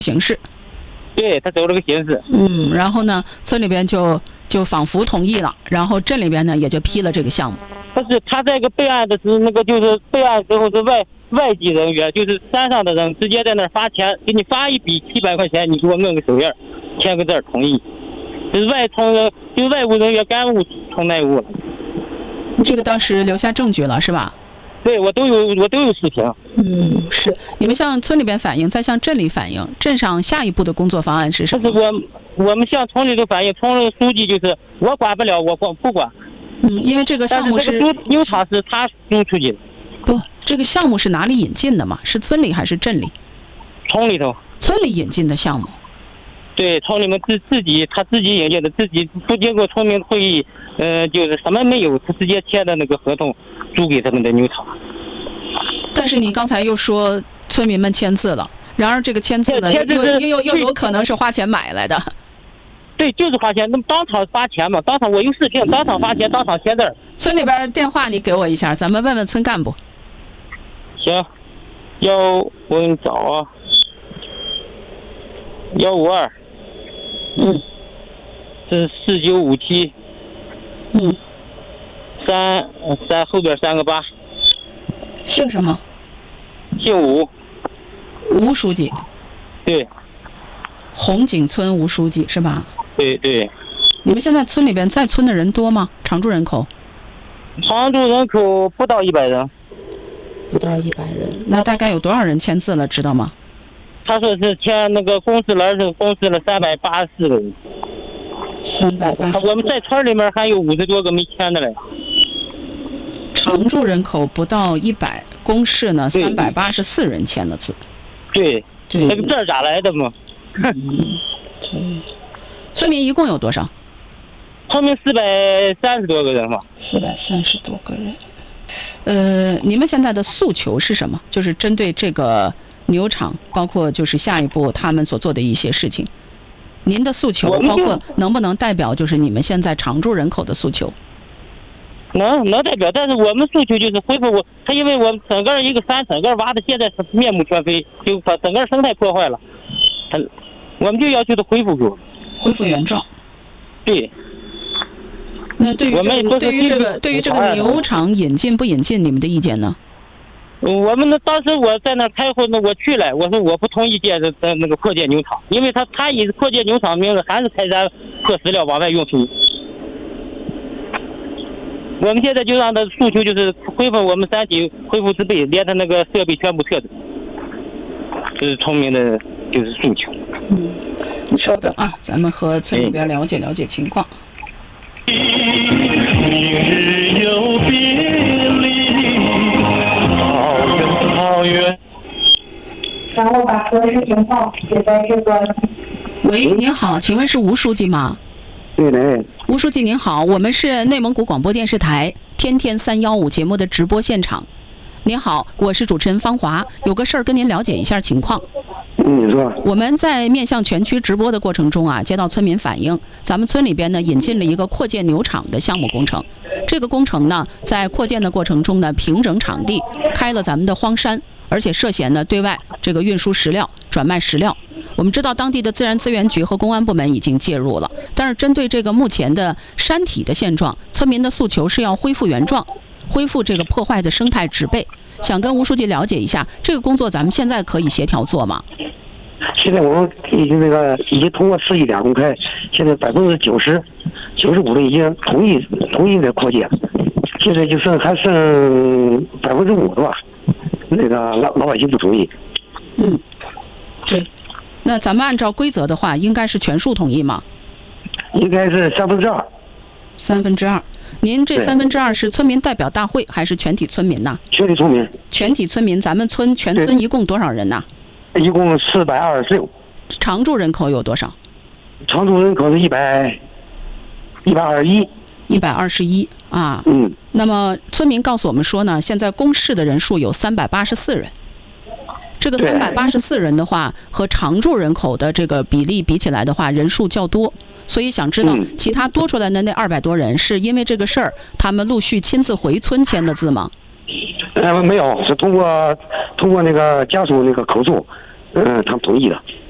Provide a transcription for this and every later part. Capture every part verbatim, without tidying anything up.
形式。 对，他走了个形式。 嗯，然后呢，村里边就就仿佛同意了，然后镇里边呢也就批了这个项目。 不是，他这个备案的是那个，就是备案之后是外外籍人员，就是山上的人直接在那儿发钱，给你发一笔七百块钱，你给我摁个手印，签个字儿同意。就是外从就是外务人员干务从内务了。 这个当时留下证据了是吧？ 对，我都有，我都有视频。 嗯，是。你们向村里边反映，再向镇里反映，镇上下一步的工作方案是什么？ 就是我我们向村里头反映，村里书记就是我管不了，我管不管。 嗯，因为这个项目是牛场是他弄出去的。 不，这个项目是哪里引进的嘛？是村里还是镇里？ 村里头。 村里引进的项目。 对，村里面自自己他自己引进的，自己不经过村民会议，呃，就是什么没有，他直接签的那个合同租给他们的牛场。 但是你刚才又说村民们签字了，然而这个签字呢，又又又又有可能是花钱买来的。 对，就是花钱，那么当场发钱嘛，当场我有视频，当场发钱，当场签字。 村里边电话你给我一下，咱们问问村干部。 行，幺我给你找啊，幺五二， 嗯， 是四九五七， 嗯， 三三后边三个八。 姓什么？ 姓吴。 吴书记。 对。 红井村吴书记是吧？ 对对。 你们现在村里边在村的人多吗？常住人口？ 常住人口不到一百人。 不到一百人，那大概有多少人签字了，知道吗？ 他说是签那个公示栏是公示了三百八十四个人。 三百八十。 我们在村里面还有五十多个没签的嘞。 常住人口不到一百，公示呢三百八十四人签了字。 对。 对。 那个字咋来的嘛？ 嗯。对。村民一共有多少？ 村民四百三十多个人吧。 四百三十多个人。呃，你们现在的诉求是什么？就是针对这个牛场，包括就是下一步他们所做的一些事情，您的诉求包括能不能代表就是你们现在常住人口的诉求？ 能能代表，但是我们诉求就是恢复我，他因为我们整个一个山整个挖的现在是面目全非，就把整个生态破坏了，他我们就要求他恢复给我， 恢复原状。 对。 那对于这个对于这个对于这个牛场引进不引进，你们的意见呢？ 我们呢，当时我在那开会呢，我去了，我说我不同意建这那个扩建牛场，因为他他以扩建牛场名字还是开展破饲料往外运输。我们现在就让他诉求就是恢复我们山体恢复植被，连他那个设备全部撤走，这是村民的就是诉求。 嗯，你稍等啊，咱们和村里边了解了解情况。明日有别离，好远好远。然后把核实情况写在这个。喂，您好，请问是吴书记吗？ 对的。 吴书记您好，我们是内蒙古广播电视台天天三幺五节目的直播现场。您好，我是主持人方华，有个事儿跟您了解一下情况。 嗯，你说。 我们在面向全区直播的过程中啊，接到村民反映，咱们村里边呢引进了一个扩建牛场的项目工程。这个工程呢，在扩建的过程中呢，平整场地，开了咱们的荒山，而且涉嫌呢对外这个运输石料、转卖石料。我们知道当地的自然资源局和公安部门已经介入了，但是针对这个目前的山体的现状，村民的诉求是要恢复原状，恢复这个破坏的生态植被。想跟吴书记了解一下，这个工作咱们现在可以协调做吗？ 现在我们已经那个已经通过市一点公开，现在百分之九十、九十五的已经同意同意的扩建，现在就剩还剩百分之五的吧，那个老老百姓不同意。 嗯，对。那咱们按照规则的话，应该是全数同意吗？ 应该是三分之二。 三分之二。您这三分之二是村民代表大会还是全体村民呢？ 全体村民。 全体村民，咱们村全村一共多少人呢？ 一共四百二十六。 常住人口有多少？ 常住人口是一百一百二十一。 一百二十一啊。 嗯。 那么村民告诉我们说呢，现在公示的人数有三百八十四人。这个三百八十四人的话，和常住人口的这个比例比起来的话，人数较多。所以想知道其他多出来的那二百多人，是因为这个事儿，他们陆续亲自回村签的字吗？ 呃，没有，是通过通过那个家属那个口述，嗯、呃，他们同意的。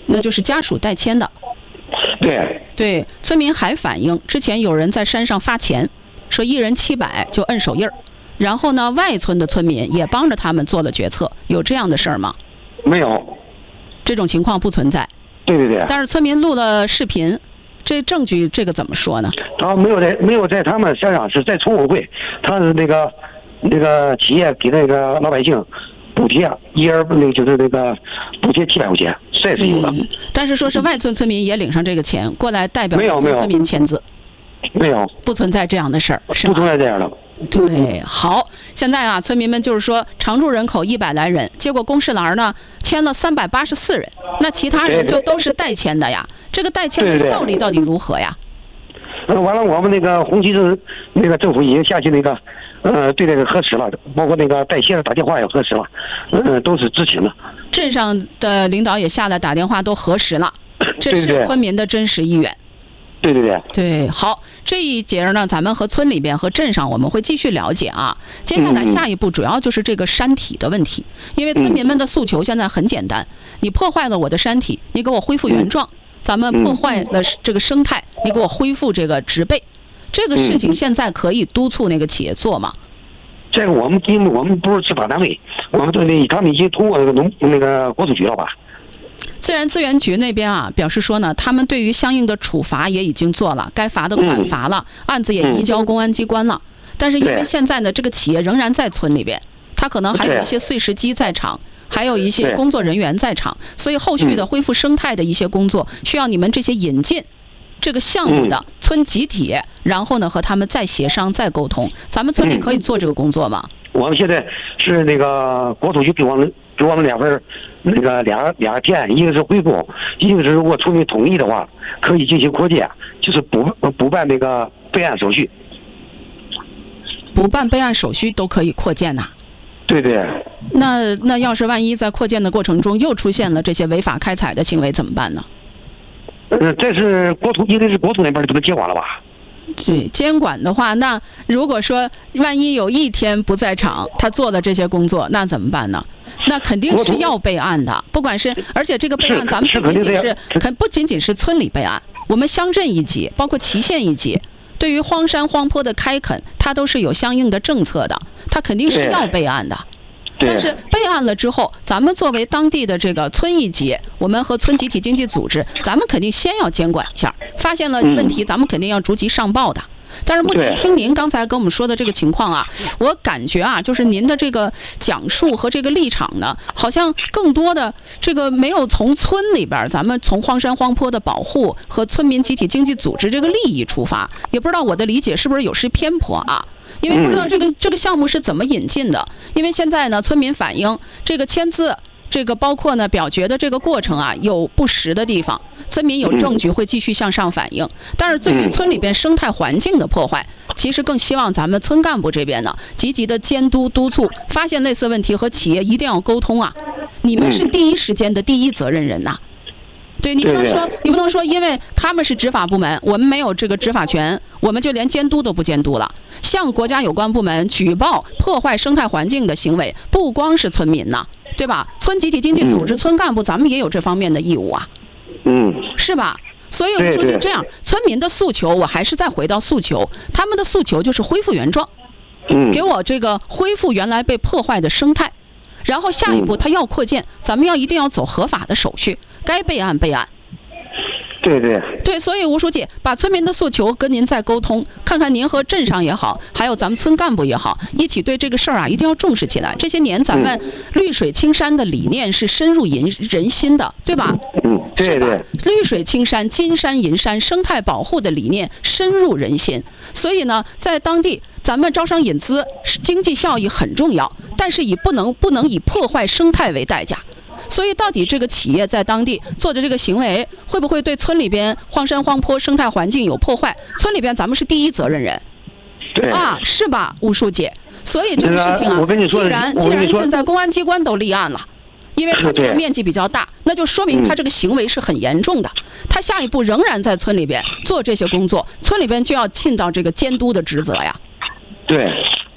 那就是家属代签的。 对对，村民还反映，之前有人在山上发钱，说一人七百就摁手印儿，然后呢，外村的村民也帮着他们做了决策，有这样的事儿吗？ 没有， 这种情况不存在。 对对对。 但是村民录了视频，这证据这个怎么说呢？ 他没有在没有在他们山上，是在村委会，他是那个那个企业给那个老百姓补贴，一人那个就是那个补贴七百块钱，这是有的。 嗯，但是说是外村村民也领上这个钱过来代表没有没有村民签字， 没有， 不存在这样的事儿，是吧？ 不存在这样的。 对，好，现在啊，村民们就是说，常住人口一百来人，结果公示栏呢签了三百八十四人，那其他人就都是代签的呀。这个代签的效力到底如何呀？ 嗯，完了，我们那个红旗市那个政府已经下去那个，呃，对这个核实了，包括那个代签打电话也核实了，嗯，都是知情的。 镇上的领导也下来打电话都核实了，这是村民的真实意愿。 对对对对，好，这一节呢，咱们和村里边和镇上我们会继续了解啊。接下来下一步主要就是这个山体的问题，因为村民们的诉求现在很简单，你破坏了我的山体，你给我恢复原状；咱们破坏了这个生态，你给我恢复这个植被。这个事情现在可以督促那个企业做吗？ 这个我们因为我们不是执法单位，我们对那他们已经通过那个农那个国土局了吧？ 自然资源局那边啊表示说呢，他们对于相应的处罚也已经做了，该罚的款罚了，案子也移交公安机关了。但是因为现在呢，这个企业仍然在村里边，他可能还有一些碎石机在场，还有一些工作人员在场，所以后续的恢复生态的一些工作需要你们这些引进这个项目的村集体，然后呢和他们再协商再沟通。咱们村里可以做这个工作吗？ 我们现在是那个国土局给我们给我们两份那个俩俩片，一个是恢复，一个是如果村民同意的话，可以进行扩建，就是补补办那个备案手续。 补办备案手续都可以扩建呐、啊？ 对对。 那那要是万一在扩建的过程中又出现了这些违法开采的行为怎么办呢？ 呃，这是国土，应该是国土那边就能接管了吧？ 对，监管的话，那如果说万一有一天不在场，他做的这些工作，那怎么办呢？那肯定是要备案的，不管是，而且这个备案咱们不仅仅是，肯不仅仅是村里备案，我们乡镇一级，包括祁县一级，对于荒山荒坡的开垦，它都是有相应的政策的，它肯定是要备案的。但是备案了之后，咱们作为当地的这个村一级，我们和村集体经济组织，咱们肯定先要监管一下，发现了问题，咱们肯定要逐级上报的。但是目前听您刚才跟我们说的这个情况啊，我感觉啊，就是您的这个讲述和这个立场呢，好像更多的这个没有从村里边，咱们从荒山荒坡的保护和村民集体经济组织这个利益出发，也不知道我的理解是不是有失偏颇啊？因为不知道这个这个项目是怎么引进的，因为现在呢，村民反映这个签字，这个包括呢表决的这个过程啊，有不实的地方，村民有证据会继续向上反映。但是对于村里边生态环境的破坏，其实更希望咱们村干部这边呢，积极的监督督促，发现类似问题和企业一定要沟通啊，你们是第一时间的第一责任人呐、啊。对，你不能说，你不能说，因为他们是执法部门，我们没有这个执法权，我们就连监督都不监督了。向国家有关部门举报破坏生态环境的行为，不光是村民呐，对吧？村集体经济组织、村干部，咱们也有这方面的义务啊， 嗯， 是吧？所以我说就这样，村民的诉求，我还是再回到诉求，他们的诉求就是恢复原状，给我这个恢复原来被破坏的生态。然后下一步他要扩建，咱们要一定要走合法的手续，该备案备案。 对对对，所以吴书记把村民的诉求跟您再沟通，看看您和镇上也好，还有咱们村干部也好，一起对这个事儿啊一定要重视起来。这些年咱们绿水青山的理念是深入人人心的，对吧？ 嗯，对对。 绿水青山、金山银山生态保护的理念深入人心，所以呢，在当地咱们招商引资经济效益很重要，但是以不能不能以破坏生态为代价。所以，到底这个企业在当地做的这个行为，会不会对村里边荒山荒坡生态环境有破坏？村里边咱们是第一责任人， 对啊，是吧，吴书记？所以这个事情啊，既然既然现在公安机关都立案了，因为它这个面积比较大，那就说明它这个行为是很严重的。他下一步仍然在村里边做这些工作，村里边就要尽到这个监督的职责呀。 对。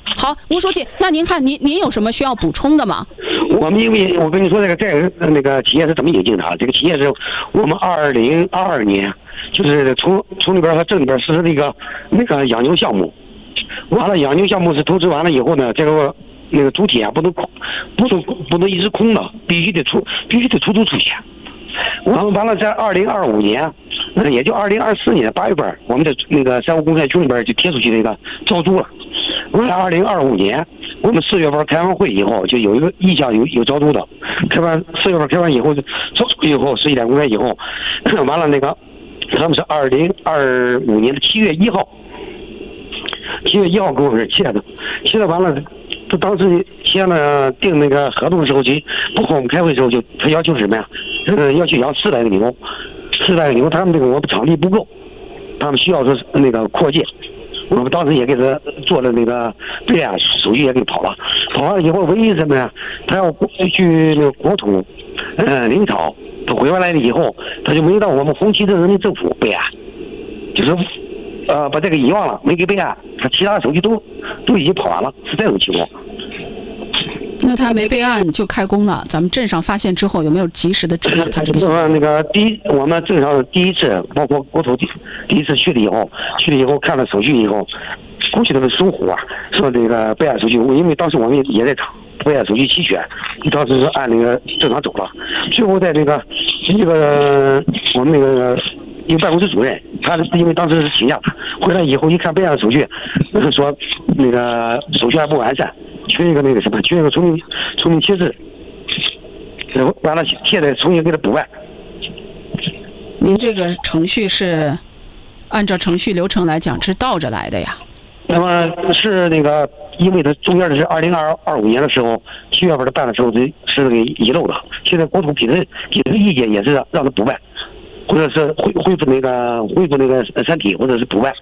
好，吴书记，那您看您您有什么需要补充的吗？ 我们因为我跟你说这个这个那个企业是怎么引进的啊？这个企业是我们二零二二年就是从从里边和镇里边实施的一个那个养牛项目，完了养牛项目是投资完了以后呢，这个那个主体啊不能空，不能不能一直空的，必须得出必须得出租出去。完了完了，在二零二五年，呃，也就二零二四年八月份，我们的那个三五公开区里边就贴出去那个招租了。完了，二零二五年我们四月份开完会以后，就有一个意向有有招租的，开完四月份开完以后，招租以后十一点公开以后，完了那个他们是二零二五年的七月一号，七月一号跟我们这签的，签的完了。他当时签了订那个合同的时候，就包括我们开会的时候就，他要求什么呀？呃，要求养四百个牛，四百个牛，他们这个我们场地不够，他们需要说那个扩建。我们当时也给他做了那个备案手续，也给跑了。跑完了以后，唯一什么呀？他要去那个国土，呃，领草，他回回来了以后，他就没到我们红旗镇人民政府备案，就是。呃，把这个遗忘了，没给备案，他其他手续都都已经跑完了，是这种情况。 那他没备案就开工了，咱们镇上发现之后有没有及时的制止他这个行为？ 那个第一，我们镇上第一次，包括国土第第一次去了以后，去了以后看了手续以后，过去那个搜狐啊，说这个备案手续，因为当时我们也在场，备案手续齐全，当时是按那个正常走了。最后在这个这个我们那个。一个办公室主任，他因为当时是请假，回来以后一看备案手续，说那个手续还不完善，缺一个那个什么，缺一个重新重新签字，完了现在重新给他补办。 您这个程序是按照程序流程来讲是倒着来的呀？ 那么是那个，因为他中间的是二零二二五年的时候，七月份他办的时候是是那个遗漏的，现在国土给他给他意见也是让他补办。或者是恢恢复那个恢复那个山体，或者是补办。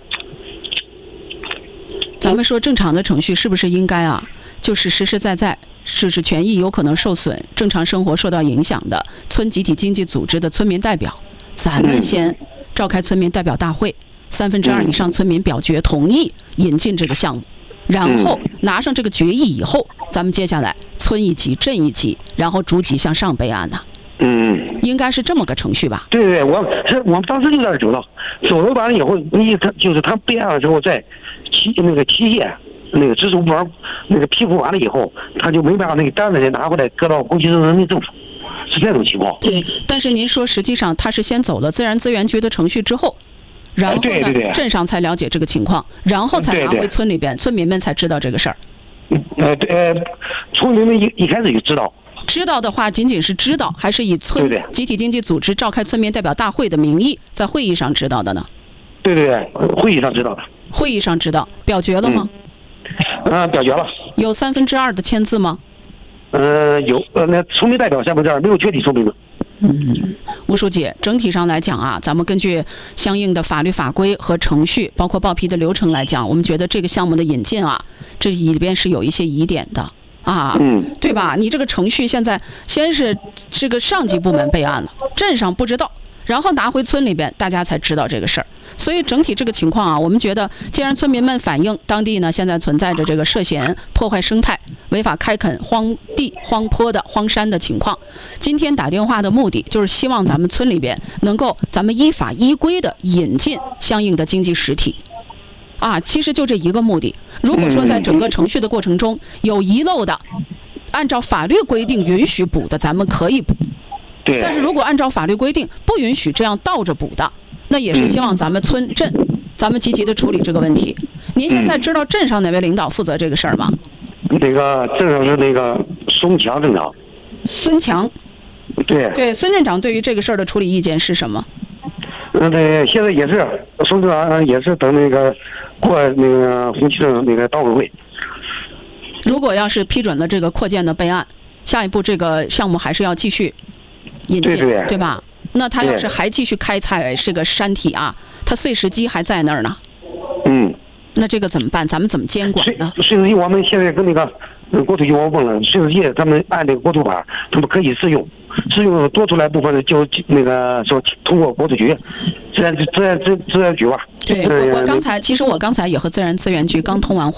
咱们说正常的程序是不是应该啊？就是实实在在，就是权益有可能受损、正常生活受到影响的村集体经济组织的村民代表，咱们先召开村民代表大会，三分之二以上村民表决同意引进这个项目，然后拿上这个决议以后，咱们接下来村一级、镇一级，然后逐级向上备案呢。 嗯， 应该是这么个程序吧？ 对对，我是我们当时就在这走了，走了完了以后，你他就是他备案的时候，在期那个期限那个支出部门那个批复完了以后，他就没办法那个单子再拿回来搁到红旗镇人民政府，是这种情况。 对，但是您说实际上他是先走了自然资源局的程序之后，然后呢， 对对对镇上才了解这个情况，然后才拿回村里边，村民们才知道这个事儿。 呃呃，村民们一一开始就知道。 知道的话，仅仅是知道，还是以村集体经济组织召开村民代表大会的名义，在会议上知道的呢？ 对对对，会议上知道的。 会议上知道，表决了吗？ 嗯，呃、表决了。 有三分之二的签字吗？ 呃，有，呃，那村民代表三分之二，没有全体村民的。 嗯，吴书记，整体上来讲啊，咱们根据相应的法律法规和程序，包括报批的流程来讲，我们觉得这个项目的引进啊，这里边是有一些疑点的。啊， 嗯， 对吧？你这个程序现在先是这个上级部门备案了，镇上不知道，然后拿回村里边，大家才知道这个事儿。所以整体这个情况啊，我们觉得，既然村民们反映当地呢现在存在着这个涉嫌破坏生态、违法开垦荒地、荒坡的荒山的情况，今天打电话的目的就是希望咱们村里边能够咱们依法依规的引进相应的经济实体。啊，其实就这一个目的。如果说在整个程序的过程中有遗漏的，按照法律规定允许补的，咱们可以补。 对。 但是如果按照法律规定不允许这样倒着补的，那也是希望咱们村镇，咱们积极的处理这个问题。您现在知道镇上哪位领导负责这个事儿吗？ 那个镇上是那个孙强镇长。 孙强。 对。 对，孙镇长对于这个事儿的处理意见是什么？ 嗯，对，现在也是孙镇长也是等那个过那个红旗镇那个党委会。 如果要是批准了这个扩建的备案，下一步这个项目还是要继续引进， 对, 对, 对吧？那他要是还继续开采这个山体啊，他碎石机还在那儿呢。 嗯。 那这个怎么办？咱们怎么监管呢？ 碎石机我们现在跟那个国土局我问了，碎石机他们按这个国土法，他们可以适用。适用多出来部分就那个说通过国土局、自然自然自自然局吧。 对，我我刚才其实我刚才也和自然资源局刚通完话，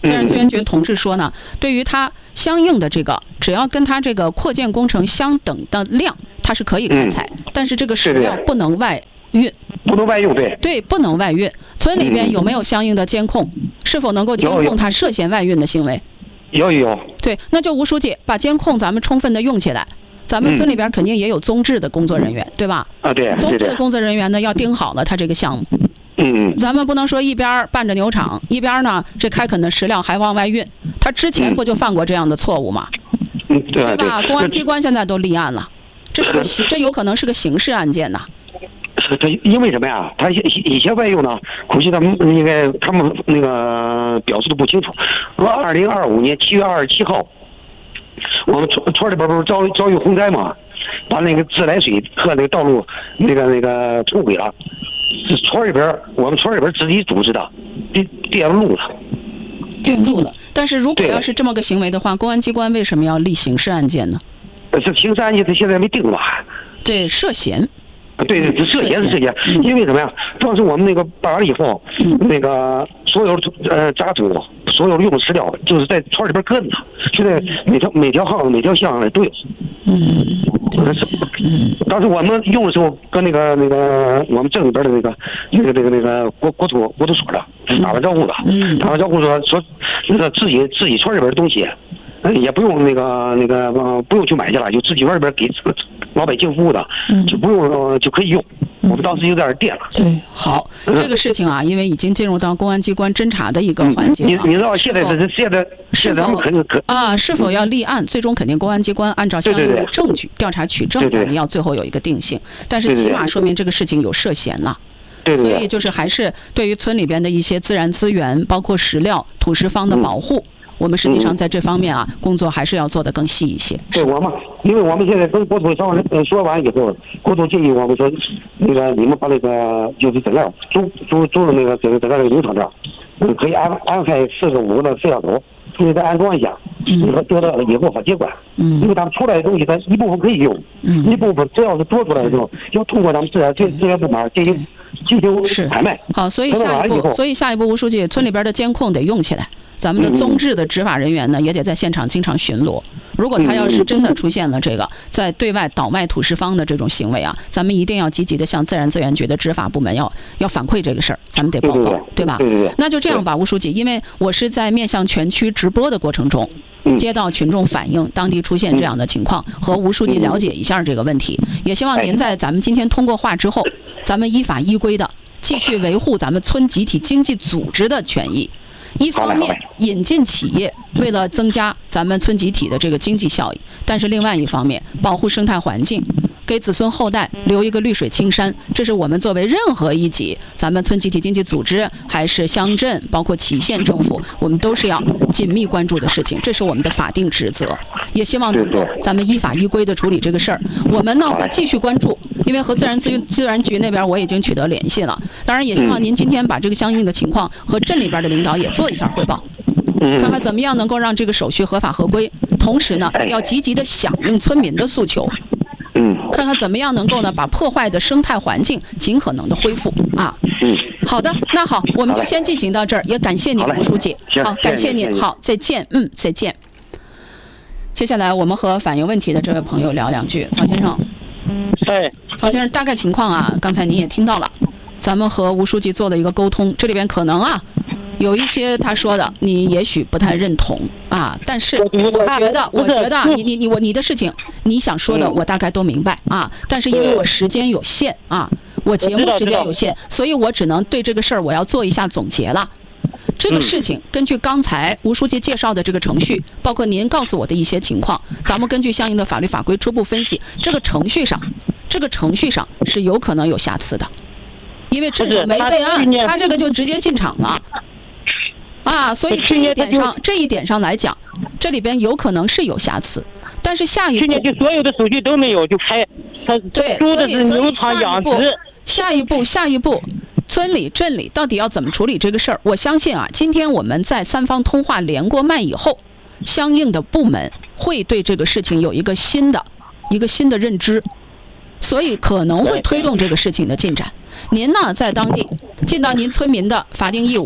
自然资源局同志说呢，对于它相应的这个，只要跟它这个扩建工程相等的量，它是可以开采，嗯、但是这个石料不能外运， 不能外运，对， 对，不能外运。村里边有没有相应的监控？嗯、是否能够监控它涉嫌外运的行为？ 有有有。 对，那就吴书记把监控咱们充分的用起来。咱们村里边肯定也有综治的工作人员，嗯、对吧？ 啊，对。 综治的工作人员呢，要盯好了他这个项目。 嗯， 咱们不能说一边办着牛场，一边呢这开垦的石料还往外运。他之前不就犯过这样的错误吗？ 嗯，对对吧？公安机关现在都立案了，这是个这有可能是个刑事案件呐。 他因为什么呀？他以前外用呢，估计他们应该他们那个表述的不清楚。说二零二五年七月二十七号。我们村村里边不是遭遭遇洪灾嘛，把那个自来水和那个道路那个那个冲毁了。村里边我们村里边自己组织的，电电路了， 电路了。但是如果要是这么个行为的话，公安机关为什么要立刑事案件呢？ 这刑事案件他现在没定吧？ 对，涉嫌。 对对，这涉嫌是涉嫌，因为什么呀？当时我们那个办完了以后，嗯、那个所有呃渣土，所有的用石料，就是在村里边搁着呢。现在每条每条巷每条巷都有。 嗯， 嗯，当时我们用的时候，跟那个那个我们镇里边的那个那个那个那个国国土国土所的打完招呼的， 嗯、 打完招呼说说那个自己自己村里边的东西。也不用那个那个呃，不用去买去了，就自己外边给老百姓服务的，嗯、就不用、呃、就可以用。我们当时就在那儿垫了。 对，好，嗯、这个事情啊，因为已经进入到公安机关侦查的一个环节了。 嗯、你你知道现在是现在现在咱们肯定可啊，是否要立案？最终肯定公安机关按照相应的证据调查取证，咱们要最后有一个定性。但是起码说明这个事情有涉嫌了。 对对对， 所以就是还是对于村里边的一些自然资源，包括石料、土石方的保护。嗯我们实际上在这方面啊，嗯、工作还是要做得更细一些。 对我们，因为我们现在跟国土上呃说完以后，国土建议我们说，那个你们把那个就是整个租租租的那个整个整个那个农场这儿，嗯，可以安安排四个五个的摄像头，可以再安装一下，以后得到了以后好接管。嗯，因为他们出来的东西，它一部分可以用，嗯，一部分只要是多出来的时候，要通过咱们自然资资源部门进行进行买卖。 好，所以下一步，所以下一步，吴书记，村里边的监控得用起来。咱们的综治的执法人员呢，也得在现场经常巡逻。如果他要是真的出现了这个在对外倒卖土石方的这种行为啊，咱们一定要积极的向自然资源局的执法部门要要反馈这个事儿，咱们得报告，对吧？那就这样吧，吴书记，因为我是在面向全区直播的过程中，接到群众反映当地出现这样的情况，和吴书记了解一下这个问题，也希望您在咱们今天通过话之后，咱们依法依规的继续维护咱们村集体经济组织的权益。一方面引进企业，为了增加咱们村集体的这个经济效益，但是另外一方面保护生态环境，给子孙后代留一个绿水青山，这是我们作为任何一级咱们村集体经济组织还是乡镇包括旗县政府，我们都是要紧密关注的事情，这是我们的法定职责，也希望能够咱们依法依规的处理这个事儿。我们呢会继续关注，因为和自然资源自然局那边我已经取得联系了，当然也希望您今天把这个相应的情况和镇里边的领导也做一下汇报，看看怎么样能够让这个手续合法合规，同时呢要积极的响应村民的诉求， 嗯， 看看怎么样能够呢把破坏的生态环境尽可能的恢复啊。 嗯， 好的，那好，我们就先进行到这儿，也感谢您，吴书记。好，感谢您，好，再见，嗯，再见。接下来我们和反映问题的这位朋友聊两句，曹先生。 哎， 曹先生，大概情况啊，刚才您也听到了，咱们和吴书记做了一个沟通，这里边可能啊。有一些他说的，你也许不太认同啊，但是我觉得，我觉得你你你我你的事情，你想说的我大概都明白啊，但是因为我时间有限啊，我节目时间有限，所以我只能对这个事儿我要做一下总结了。这个事情根据刚才吴书记介绍的这个程序，包括您告诉我的一些情况，咱们根据相应的法律法规初步分析，这个程序上，这个程序上是有可能有瑕疵的，因为这个没备案，他这个就直接进场了。啊，所以这一点上，这一点上来讲，这里边有可能是有瑕殖，但是下一步， 去年就所有的手续都没有，就开，他对， 租的是牛场养殖。 下一步，下一步，村里镇里到底要怎么处理这个事儿？我相信啊，今天我们在三方通话连过麦以后，相应的部门会对这个事情有一个新的一个新的认知，所以可能会推动这个事情的进展。您呢，在当地尽到您村民的法定义务。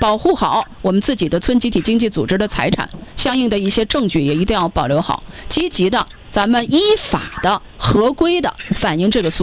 保护好我们自己的村集体经济组织的财产，相应的一些证据也一定要保留好，积极的咱们依法的合规的反映这个诉求。